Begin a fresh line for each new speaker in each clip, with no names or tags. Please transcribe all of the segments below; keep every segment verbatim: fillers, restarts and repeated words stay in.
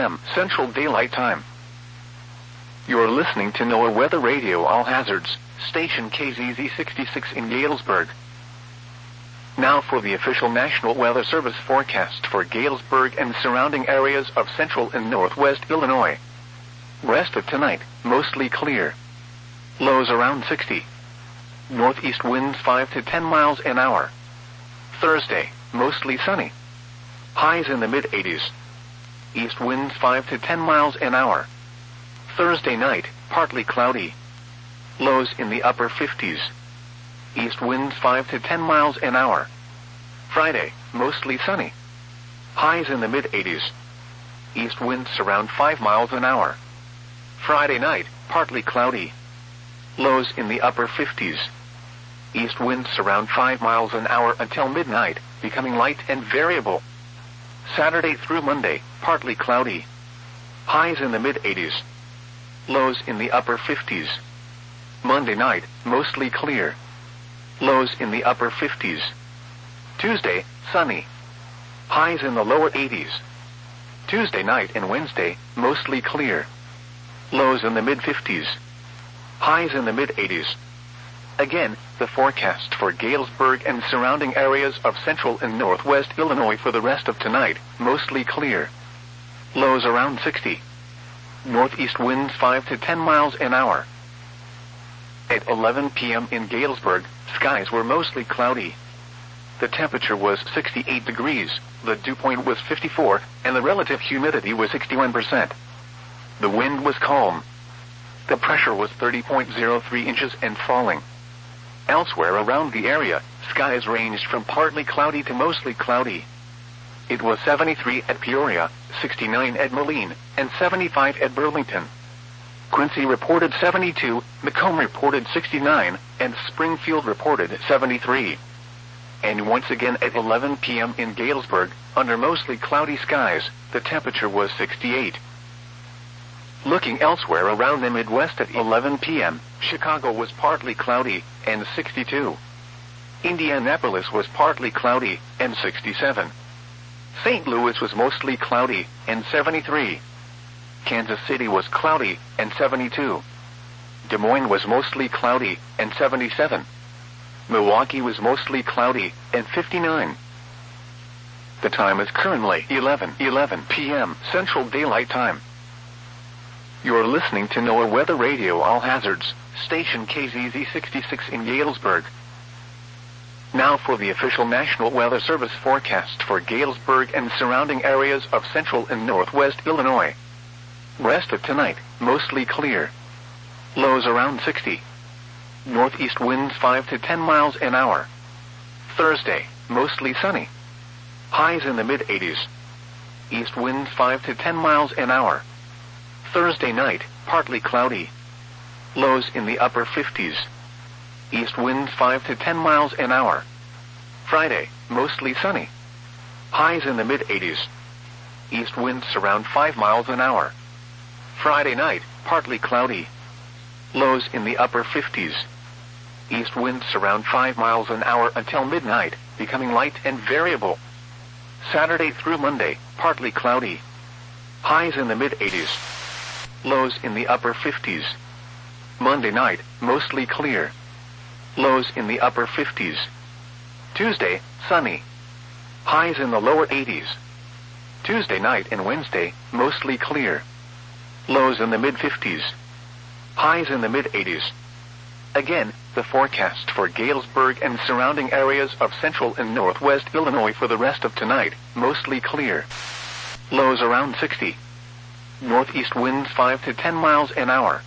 M Central Daylight Time. You're listening to NOAA Weather Radio All Hazards, station K Z Z sixty-six in Galesburg. Now for the official National Weather Service forecast for Galesburg and surrounding areas of central and northwest Illinois. Rest of tonight, mostly clear. Lows around sixty. Northeast winds five to ten miles an hour. Thursday, mostly sunny. Highs in the mid-eighties. East winds five to ten miles an hour. Thursday night, partly cloudy. Lows in the upper fifties. East winds five to ten miles an hour. Friday, mostly sunny. Highs in the mid-eighties. East winds around five miles an hour. Friday night, partly cloudy. Lows in the upper fifties. East winds around five miles an hour until midnight, becoming light and variable. Saturday through Monday, partly cloudy. Highs in the mid-eighties. Lows in the upper fifties. Monday night, mostly clear. Lows in the upper fifties. Tuesday, sunny. Highs in the lower eighties. Tuesday night and Wednesday, mostly clear. Lows in the mid-fifties. Highs in the mid-eighties. Again, the forecast for Galesburg and surrounding areas of central and northwest Illinois for the rest of tonight, mostly clear. Lows around sixty. Northeast winds five to ten miles an hour. At eleven p.m. in Galesburg, skies were mostly cloudy. The temperature was sixty-eight degrees, the dew point was fifty-four, and the relative humidity was sixty-one percent. The wind was calm. The pressure was thirty point zero three inches and falling. Elsewhere around the area, skies ranged from partly cloudy to mostly cloudy. It was seventy-three at Peoria, sixty-nine at Moline, and seventy-five at Burlington. Quincy reported seventy-two, Macomb reported sixty-nine, and Springfield reported seventy-three. And once again at eleven p.m. in Galesburg, under mostly cloudy skies, the temperature was sixty-eight. Looking elsewhere around the Midwest at eleven p.m., Chicago was partly cloudy, and sixty-two. Indianapolis was partly cloudy, and sixty-seven. Saint Louis was mostly cloudy, and seventy-three. Kansas City was cloudy, and seventy-two. Des Moines was mostly cloudy, and seventy-seven. Milwaukee was mostly cloudy, and fifty-nine. The time is currently eleven eleven p.m. Central Daylight Time. You're listening to NOAA Weather Radio All Hazards, station K Z Z sixty-six in Galesburg. Now for the official National Weather Service forecast for Galesburg and surrounding areas of central and northwest Illinois. Rest of tonight, mostly clear. Lows around sixty. Northeast winds five to ten miles an hour. Thursday, mostly sunny. Highs in the mid-eighties. East winds five to ten miles an hour. Thursday night, partly cloudy. Lows in the upper fifties. East winds five to ten miles an hour. Friday, mostly sunny. Highs in the mid-eighties. East winds around five miles an hour. Friday night, partly cloudy. Lows in the upper fifties. East winds around five miles an hour until midnight, becoming light and variable. Saturday through Monday, partly cloudy. Highs in the mid-eighties. Lows in the upper fifties. Monday night, mostly clear. Lows in the upper fifties. Tuesday, sunny. Highs in the lower eighties. Tuesday night and Wednesday, mostly clear. Lows in the mid-fifties. Highs in the mid-eighties. Again, the forecast for Galesburg and surrounding areas of central and northwest Illinois for the rest of tonight, mostly clear. Lows around sixty. Northeast winds five to ten miles an hour.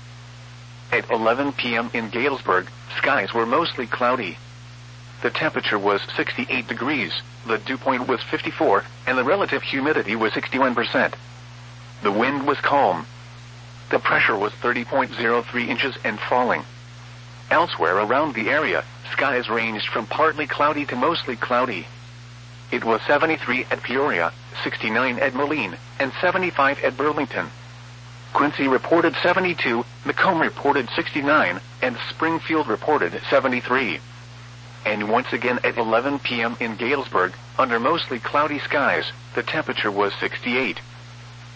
At eleven p.m. in Galesburg, skies were mostly cloudy. The temperature was sixty-eight degrees, the dew point was fifty-four, and the relative humidity was sixty-one percent. The wind was calm. The pressure was thirty point zero three inches and falling. Elsewhere around the area, skies ranged from partly cloudy to mostly cloudy. It was seventy-three at Peoria, sixty-nine at Moline, and seventy-five at Burlington. Quincy reported seventy-two, Macomb reported sixty-nine, and Springfield reported seventy-three. And once again at eleven p.m. in Galesburg, under mostly cloudy skies, the temperature was sixty-eight.